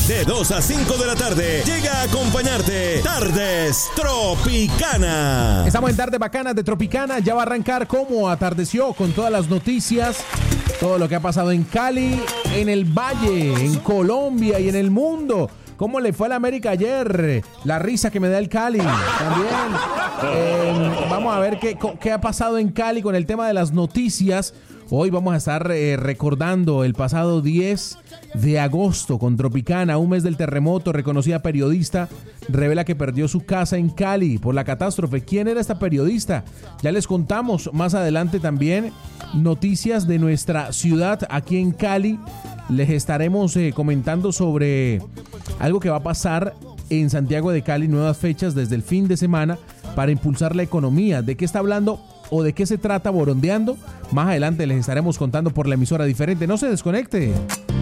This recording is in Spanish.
De 2 a 5 de la tarde, llega a acompañarte Tardes Tropicana. Estamos en Tardes Bacanas de Tropicana. Ya va a arrancar como atardeció con todas las noticias, todo lo que ha pasado en Cali, en el Valle, en Colombia y en el mundo. ¿Cómo le fue a la América ayer? La risa que me da el Cali también. Vamos a ver qué ha pasado en Cali con el tema de las noticias. Hoy vamos a estar recordando el pasado 10 de agosto con Tropicana, un mes del terremoto. Reconocida periodista revela que perdió su casa en Cali por la catástrofe. ¿Quién era esta periodista? Ya les contamos más adelante también noticias de nuestra ciudad aquí en Cali. Les estaremos comentando sobre algo que va a pasar en Santiago de Cali, nuevas fechas desde el fin de semana para impulsar la economía. ¿De qué está hablando o de qué se trata Borondeando? Más adelante les estaremos contando por la emisora diferente. No se desconecte.